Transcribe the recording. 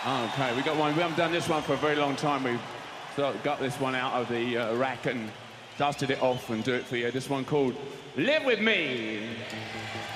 Okay, we got one. We haven't done this one for a very long time. We've got this one out of the rack and dusted it off and do it for you. This one called Live With Me.